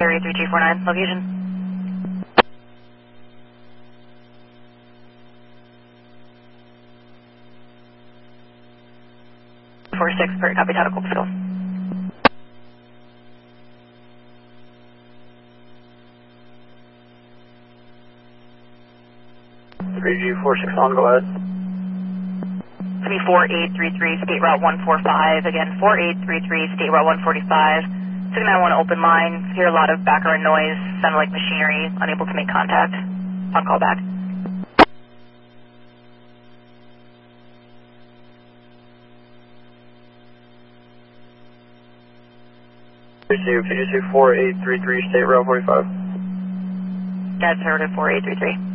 3249, location. 46 per copy, Total Coopsville. 3G46 on, go ahead. It's going to be 4833, State Route 145. Again, 4833, State Route 145. Signal 1 open line. Hear a lot of background noise. Sounded like machinery. Unable to make contact. On call back. Could you say 4833, State Route 45? That's heard at 4833.